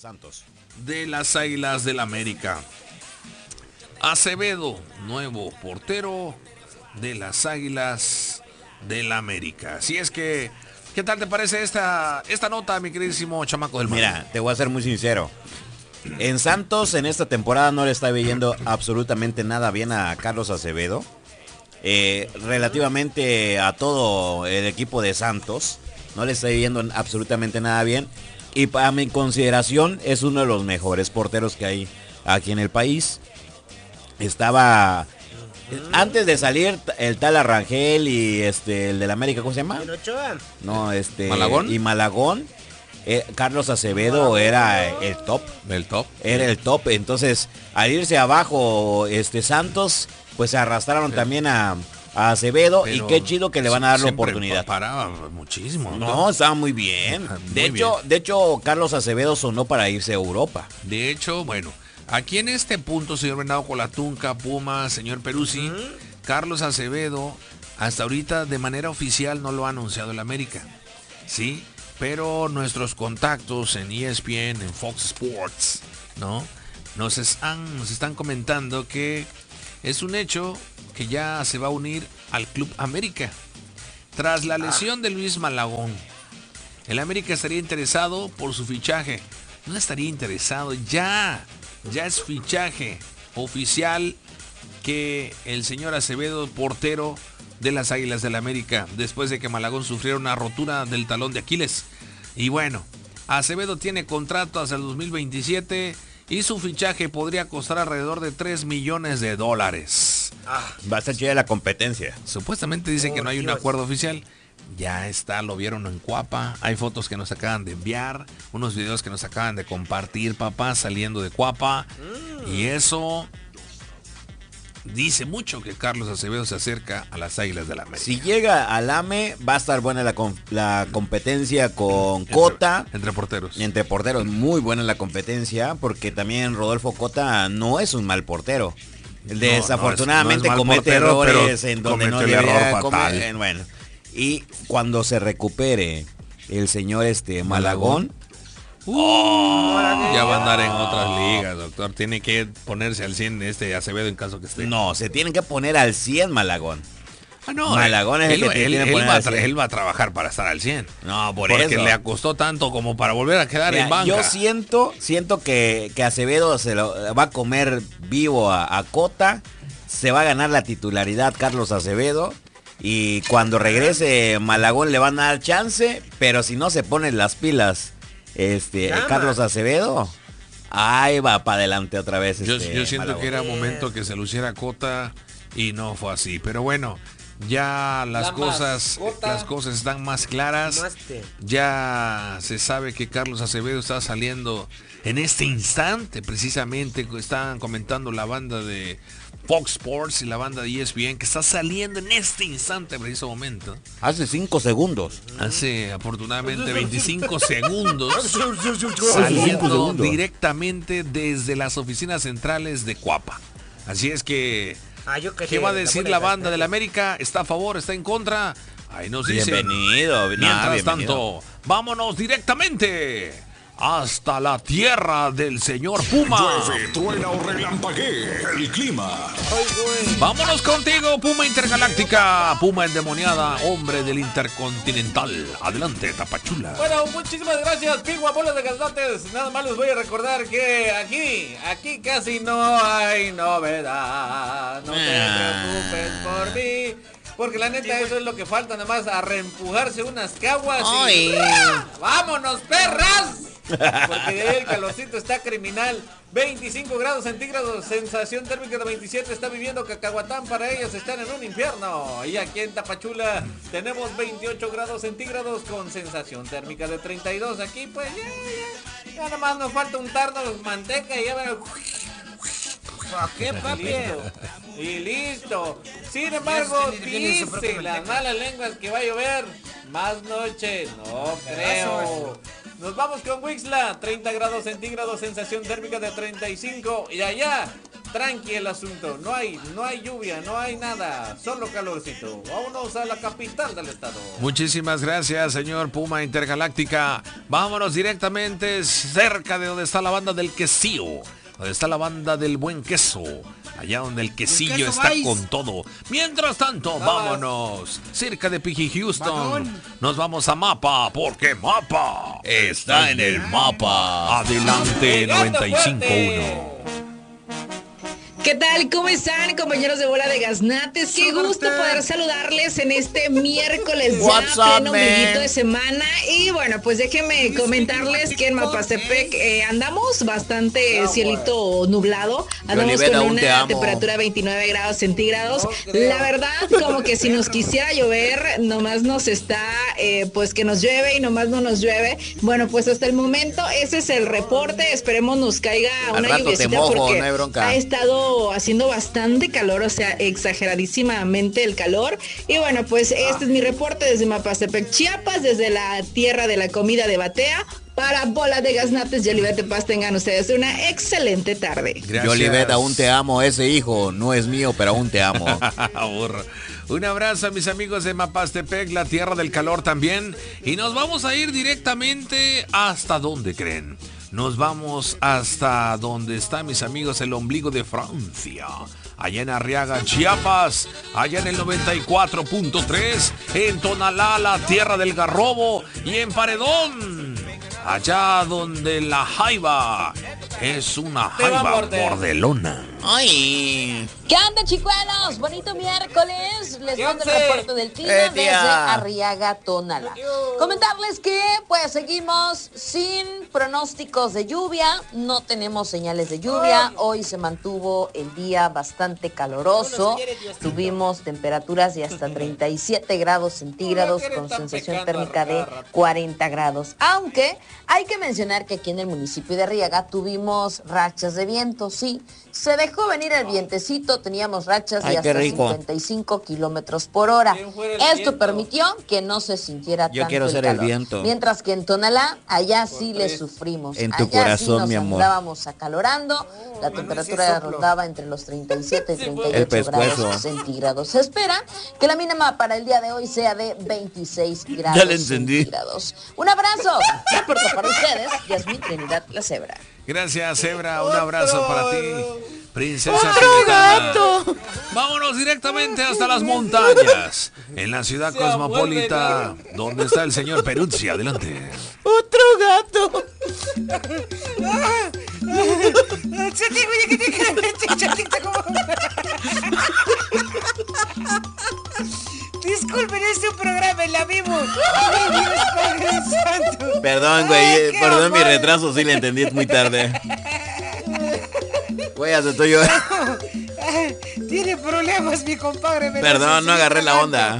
Santos. De las Águilas del América. Acevedo, nuevo portero de las Águilas del América. Así es que, ¿qué tal te parece esta nota, mi queridísimo chamaco del mar? Mira, te voy a ser muy sincero. En Santos, en esta temporada, no le está viendo absolutamente nada bien a Carlos Acevedo. Relativamente a todo el equipo de Santos, no le está viendo absolutamente nada bien. Y para mi consideración, es uno de los mejores porteros que hay aquí en el país. Estaba... Antes de salir el tal Arrangel y el del América, ¿cómo se llama? No, Malagón. Y Malagón. Carlos Acevedo era el top. El top. Era el top. Entonces, al irse abajo Santos, pues se arrastraron también a Acevedo. Pero y qué chido que le van a dar la siempre oportunidad. Paraba muchísimo. No, estaba muy bien. De hecho, Carlos Acevedo sonó para irse a Europa. De hecho, bueno, aquí en este punto, señor Venado Colatunca, Puma, señor Peruzzi, Carlos Acevedo, hasta ahorita de manera oficial no lo ha anunciado el América. Sí, pero nuestros contactos en ESPN, en Fox Sports, ¿no? Nos están comentando que es un hecho que ya se va a unir al Club América. Tras la lesión de Luis Malagón, el América estaría interesado por su fichaje. No estaría interesado, ya es fichaje oficial que el señor Acevedo, portero de las Águilas del América, después de que Malagón sufriera una rotura del talón de Aquiles. Y bueno, Acevedo tiene contrato hasta el 2027 y su fichaje podría costar alrededor de $3 millones. Va a ser chida la competencia. Supuestamente dicen que no hay un acuerdo oficial. Ya está, lo vieron en Cuapa. Hay fotos que nos acaban de enviar, unos videos que nos acaban de compartir, papá, saliendo de Cuapa. Y eso dice mucho que Carlos Acevedo se acerca a las Águilas del América. Si llega al AME, va a estar buena la competencia con Cota. Entre porteros. Entre porteros, muy buena la competencia, porque también Rodolfo Cota no es un mal portero. Desafortunadamente no es mal comete portero, errores en donde no comete el debería error fatal. bueno, y cuando se recupere el señor Malagón, Ya va a andar en otras ligas, doctor. Tiene que ponerse al 100 Acevedo en caso que esté. no, se tienen que poner al 100 Malagón. No, Malagón es el que tiene que poner al 100. él va a trabajar para estar al 100. No, porque eso. le acostó tanto como para volver a quedar en banca. Yo siento que Acevedo se lo va a comer vivo a Cota. Se va a ganar la titularidad Carlos Acevedo. Y cuando regrese Malagón le van a dar chance. Pero si no se ponen las pilas Carlos Acevedo, ahí va para adelante otra vez. Yo siento Malagón. que era momento que se luciera Cota y no fue así. Pero bueno, ya las cosas están más claras. Ya se sabe que Carlos Acevedo está saliendo en este instante. Precisamente están comentando la banda de Fox Sports y la banda de ESPN que está saliendo en este instante, preciso momento. Hace 5 segundos. Hace afortunadamente 25 segundos. Saliendo directamente desde las oficinas centrales de Cuapa. Así es que... ¿qué va a decir la banda del América? ¿Está a favor? ¿Está en contra? Ahí nos dicen. Bienvenido. Mientras tanto, vámonos directamente hasta la tierra del señor Puma. Llueve, truena o relampaguee, el clima. Vámonos contigo, Puma Intergaláctica, Puma endemoniada, hombre del Intercontinental. Adelante, Tapachula. Bueno, muchísimas gracias, Pigua, bolas de gastantes. Nada más les voy a recordar que aquí casi no hay novedad. No te preocupes por mí. Porque la neta eso es lo que falta, nada más a reempujarse unas caguas y... ¡vámonos, perras! Porque de ahí el calorcito está criminal. 25 grados centígrados, sensación térmica de 27, está viviendo Cacahuatán, para ellos están en un infierno. Y aquí en Tapachula tenemos 28 grados centígrados con sensación térmica de 32. Aquí pues ya nada más nos falta untarnos manteca y ya ver... ¿Qué, papi? Y listo. Sin embargo, dice las malas lenguas que va a llover más noche. No creo. Nos vamos con Wixla, 30 grados centígrados, sensación térmica de 35. Y allá, tranqui el asunto. No hay lluvia, no hay nada. Solo calorcito. Vámonos a la capital del estado. Muchísimas gracias, señor Puma Intergaláctica. Vámonos directamente cerca de donde está la banda del quesillo. Donde está la banda del buen queso. Allá donde el quesillo está con todo. Mientras tanto, vámonos. Cerca de Piggy Houston. Nos vamos a Mapa, porque Mapa está en el mapa. Adelante, 95.1. ¿Qué tal? ¿Cómo están, compañeros de Bola de Gaznates? Qué gusto poder saludarles en este miércoles ya, pleno ombliguito de semana. Y bueno, pues déjenme comentarles que en Mapastepec andamos bastante cielito nublado. Andamos con una temperatura de 29 grados centígrados. La verdad, como que si nos quisiera llover, nomás nos está, pues que nos llueve y nomás no nos llueve. Bueno, pues hasta el momento ese es el reporte. Esperemos nos caiga una lluviecita porque no hay bronca. Ha estado haciendo bastante calor, o sea, exageradísimamente el calor. Y bueno, pues este es mi reporte desde Mapastepec, Chiapas, desde la tierra de la comida de Batea. Para Bola de Gaznates y Olivet Paz, tengan ustedes una excelente tarde. Gracias. Yo, Olivet, aún te amo. Ese hijo no es mío, pero aún te amo. Un abrazo a mis amigos de Mapastepec, la tierra del calor también. Y nos vamos a ir directamente hasta donde creen. Nos vamos hasta donde está, mis amigos, el ombligo de Francia. Allá en Arriaga, Chiapas, allá en el 94.3, en Tonalá, la tierra del garrobo, y en Paredón, allá donde la jaiba es una jaiba bordelona. ¡Ay! ¿Qué onda, chicuelos? Bonito miércoles. Les mando el reporte del clima desde Arriaga, Tonalá. Comentarles que, pues, seguimos sin pronósticos de lluvia. No tenemos señales de lluvia. Hoy se mantuvo el día bastante caloroso. Tuvimos temperaturas de hasta 37 grados centígrados con sensación térmica de 40 grados. Aunque hay que mencionar que aquí en el municipio de Arriaga tuvimos rachas de viento, sí. Se dejó venir el vientecito, teníamos rachas de hasta 55 kilómetros por hora. Esto permitió que no se sintiera tanto el calor. El viento. Mientras que en Tonalá, allá sí le sufrimos. En tu corazón, mi amor. Andábamos acalorando, la temperatura rondaba entre los 37 y 38 grados centígrados. Se espera que la mínima para el día de hoy sea de 26 grados ya le entendí. Centígrados. Un abrazo, reporto para ustedes, Yasmín Trinidad La Cebra. Gracias, Zebra, un abrazo para ti, princesa tibetana. Vámonos directamente hasta las montañas, en la ciudad cosmopolita, donde está el señor Peruzzi. Adelante. ¡Otro gato! Disculpen, este programa en la vivo. ¡Ay, Dios, Padre Santo! Perdón, güey, perdón mi retraso, sí le entendí muy tarde. Güey, hasta estoy yo. Tiene problemas, mi compadre. Perdón, no agarré la onda.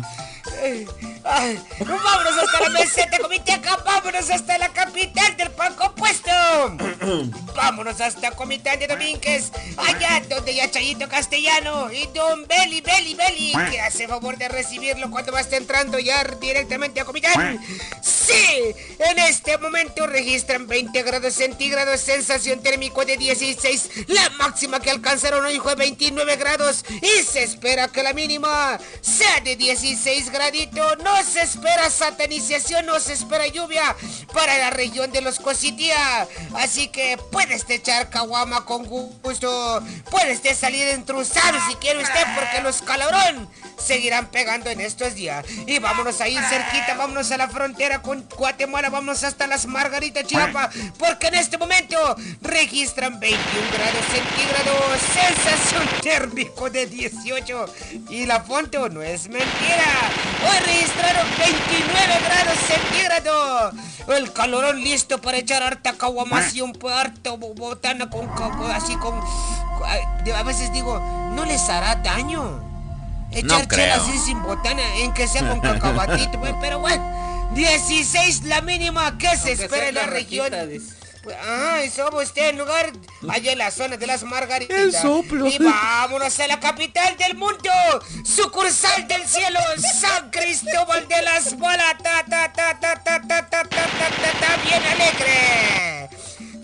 Vámonos hasta la meseta, Comiteca. Vámonos hasta la capital del pan compuesto. Vámonos hasta Comitán de Domínguez, allá donde ya Chayito Castellano y don Beli, que hace favor de recibirlo cuando va a estar entrando ya directamente a Comitán. Sí, en este momento registran 20 grados centígrados, sensación térmica de 16, la máxima que alcanzaron hoy fue 29 grados y se espera que la mínima sea de 16 graditos. No se espera satanización, no se espera lluvia para la región de los Cositía, así que puedes echar caguama con gusto, puedes salir entruzado si quiere usted, porque los calorón seguirán pegando en estos días. Y vámonos ahí cerquita, vámonos a la frontera con Guatemala, vámonos hasta Las Margaritas, Chiapas, porque en este momento registran 21 grados centígrados, sensación térmico de 18, y la foto no es mentira, hoy registraron 29 grados centígrados, el calorón listo para echar harta caguamación, harta botana con así con, a veces digo, no les hará daño echar chela así sin botana, en que sea con cacahuatito, pero bueno, 16 la mínima que se espera en la región. Somos usted en lugar allá en la zona de Las Margaritas. El soplo. Y vámonos a la capital del mundo, sucursal del cielo, San Cristóbal de las Bolas, bien alegre.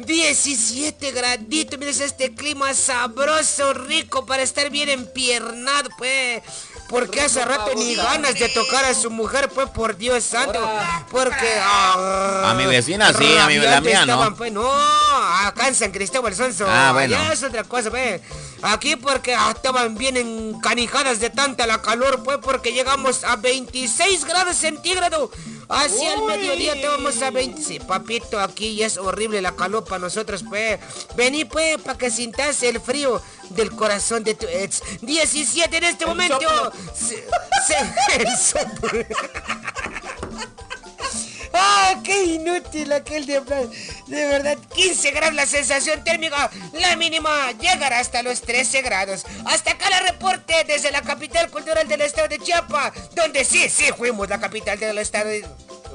17 graditos, mira este clima sabroso, rico para estar bien empiernado, pues. Porque hace rato ni ganas de tocar a su mujer, pues, por Dios santo. Porque... a mi vecina sí, a la mía no. Estaban, pues, no, acá en San Cristóbal Sonso. Bueno. Ya es otra cosa, pues. Aquí porque estaban bien encanijadas de tanta la calor, pues, porque llegamos a 26 grados centígrados. Hacia el mediodía estábamos a 20. Sí, papito, aquí ya es horrible la calor para nosotros, pues. Vení, pues, para que sintas el frío del corazón de tu ex. 17 en este momento. El soplo. Qué inútil aquel de plan. De verdad, 15 grados la sensación térmica. La mínima llegará hasta los 13 grados. Hasta acá la reporte desde la capital cultural del estado de Chiapas, donde sí fuimos la capital del estado de...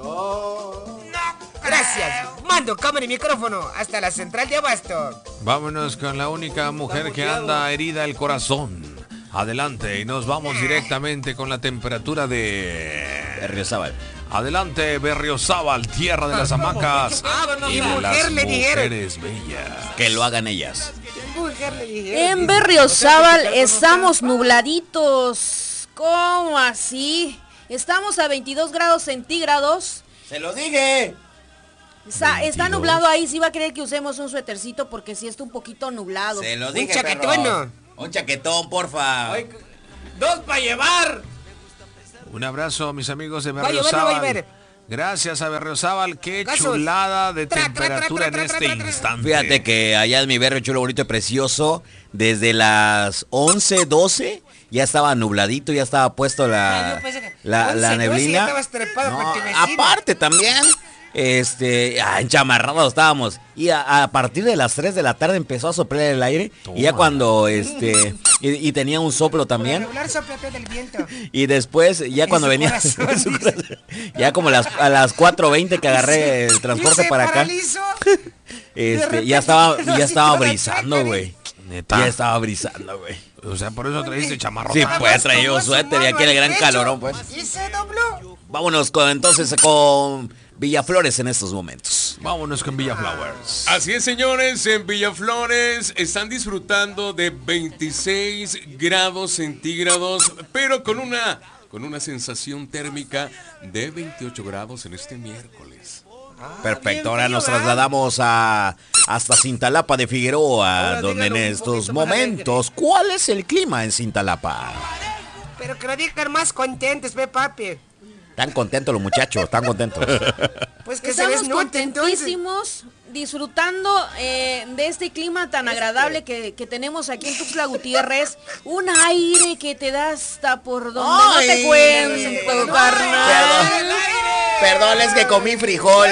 Gracias. Mando cámara y micrófono hasta la central de Abasto. Vámonos con la única mujer que anda herida el corazón. Adelante, y nos vamos directamente con la temperatura de... Berriozábal. Adelante, Berriozábal, tierra de las hamacas y de las mujeres bellas. Que lo hagan ellas. En Berriozábal estamos nubladitos. ¿Cómo así? Estamos a 22 grados centígrados. ¡Se lo dije! Está nublado ahí, sí va a querer que usemos un suétercito porque sí está un poquito nublado. Se lo dije, un chaquetón. Un chaquetón, porfa. Ay, 2 para llevar. Un abrazo a mis amigos de Berriozábal. Gracias a Berriozábal, qué chulada de temperatura en este instante. Fíjate que allá en mi barrio chulo, bonito y precioso, desde las 11, 12, ya estaba nubladito, ya estaba puesto la neblina. No, aparte también, enchamarrados estábamos. Y a partir de las 3 de la tarde empezó a soplar el aire. Toma. Y ya cuando, y tenía un soplo también. Del viento. Y después, ya cuando venía, ya como a las 4:20 que agarré el transporte para acá. Ya estaba brisando, güey. Ya estaba brisando, güey. O sea, por eso traíste chamarro. Sí, pues traía un suéter y aquí el gran calorón, pues. Y se dobló. Vámonos entonces con Villaflores en estos momentos. Vámonos con Villaflores. Así es, señores, en Villaflores están disfrutando de 26 grados centígrados, pero con una sensación térmica de 28 grados en este miércoles. Perfecto, ahora nos trasladamos hasta Cintalapa de Figueroa, ahora donde en estos momentos, ¿cuál es el clima en Cintalapa? Pero que lo digan más contentos, ve, papi. Están contentos los muchachos, están contentos. Pues que estamos se les note, contentísimos, disfrutando de este clima tan agradable que tenemos aquí en Tuxtla Gutiérrez. Un aire que te da hasta por donde no te cuento, carnal. Perdón, es que comí frijol.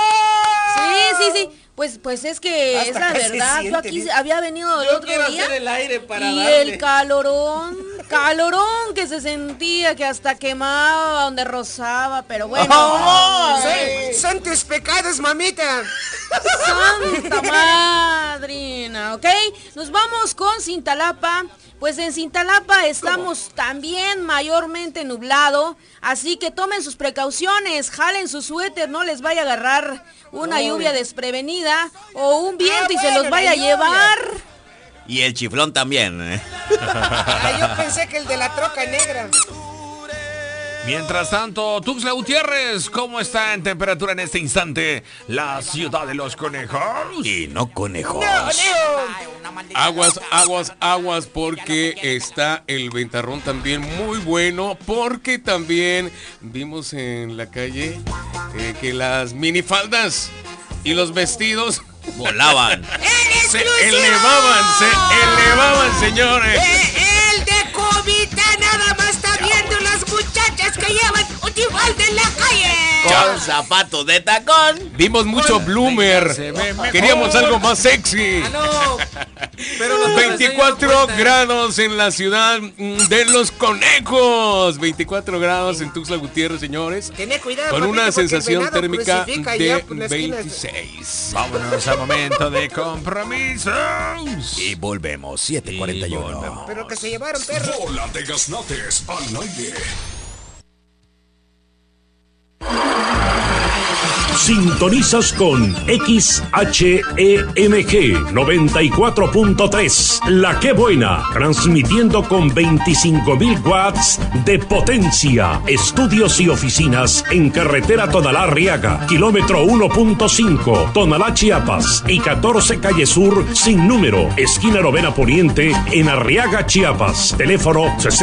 Sí. Pues es que es la verdad. Yo aquí había venido el otro día el aire para y darle. el calorón que se sentía, que hasta quemaba donde rozaba, pero bueno. Son tus pecados, mamita. Santa madrina, ¿ok? Nos vamos con Cintalapa. Pues en Cintalapa estamos también mayormente nublado, así que tomen sus precauciones, jalen su suéter, no les vaya a agarrar una lluvia desprevenida o un viento y se los vaya a llevar. Y el chiflón también. Yo pensé que el de la troca negra. Mientras tanto, Tuxtla Gutiérrez, ¿cómo está en temperatura en este instante la ciudad de los conejos? Y no conejos. Aguas, porque está el ventarrón también muy bueno, porque también vimos en la calle que las minifaldas y los vestidos volaban. Se elevaban, señores. El de Cubita nada más está viendo las muchachas que llevan un tifalda en la calle. Con zapatos de tacón. Vimos mucho bloomer. Queríamos algo más sexy. Pero los 24 grados en la ciudad de los conejos. 24 grados en Tuxtla Gutiérrez, señores. Tené cuidado, con una sensación térmica de 26. Vámonos al momento de compromisos. Y volvemos, 7:41. Pero que se llevaron, perro. Bola de Gaznates al aire. Sintonizas con XHEMG 94.3, La Que Buena, transmitiendo con 25,000 watts de potencia. Estudios y oficinas en carretera Tonalá-Arriaga, kilómetro 1.5, Tonalá, Chiapas, y 14 Calle Sur, sin número, esquina Novena Poniente, en Arriaga, Chiapas. Teléfono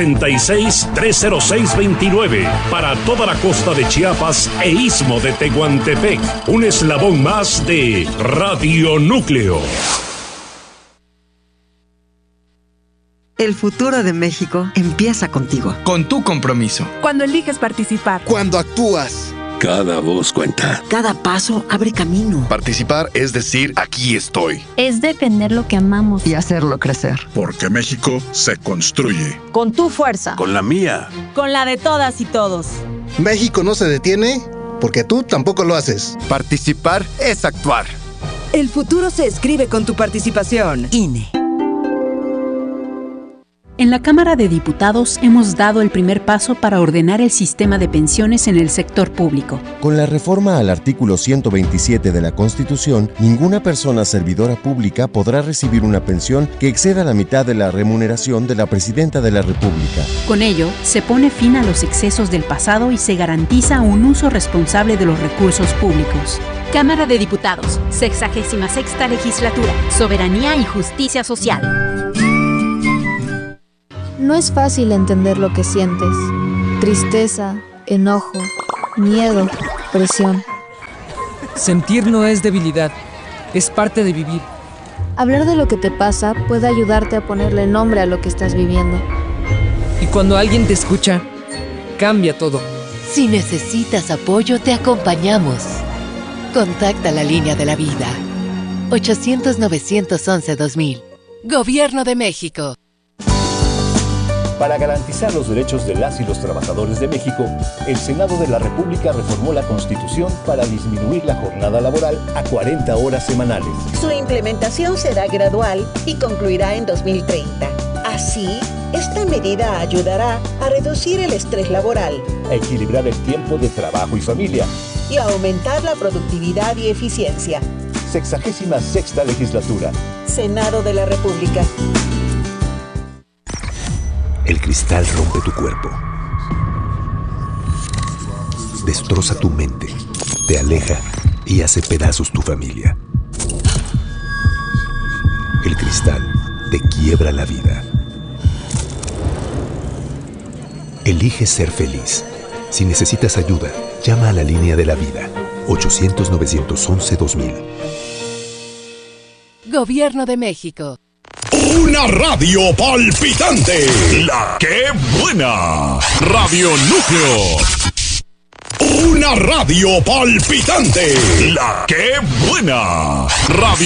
66-306-29, para toda la costa de Chiapas e istmo de Tehuantepec. Un eslabón más de Radio Núcleo. El futuro de México empieza contigo. Con tu compromiso. Cuando eliges participar. Cuando actúas. Cada voz cuenta. Cada paso abre camino. Participar es decir, aquí estoy. Es defender lo que amamos. Y hacerlo crecer. Porque México se construye. Con tu fuerza. Con la mía. Con la de todas y todos. México no se detiene porque tú tampoco lo haces. Participar es actuar. El futuro se escribe con tu participación. INE. En la Cámara de Diputados hemos dado el primer paso para ordenar el sistema de pensiones en el sector público. Con la reforma al artículo 127 de la Constitución, ninguna persona servidora pública podrá recibir una pensión que exceda la mitad de la remuneración de la Presidenta de la República. Con ello, se pone fin a los excesos del pasado y se garantiza un uso responsable de los recursos públicos. Cámara de Diputados, 66ª Legislatura, Soberanía y Justicia Social. No es fácil entender lo que sientes. Tristeza, enojo, miedo, presión. Sentir no es debilidad, es parte de vivir. Hablar de lo que te pasa puede ayudarte a ponerle nombre a lo que estás viviendo. Y cuando alguien te escucha, cambia todo. Si necesitas apoyo, te acompañamos. Contacta la línea de la vida. 800-911-2000. Gobierno de México. Para garantizar los derechos de las y los trabajadores de México, el Senado de la República reformó la Constitución para disminuir la jornada laboral a 40 horas semanales. Su implementación será gradual y concluirá en 2030. Así, esta medida ayudará a reducir el estrés laboral, a equilibrar el tiempo de trabajo y familia y a aumentar la productividad y eficiencia. 66ª Legislatura. Senado de la República. El cristal rompe tu cuerpo, destroza tu mente, te aleja y hace pedazos tu familia. El cristal te quiebra la vida. Elige ser feliz. Si necesitas ayuda, llama a la línea de la vida. 800-911-2000. Gobierno de México. Una radio palpitante. La Que Buena. Radio Núcleo. Una radio palpitante. La Que Buena. Radio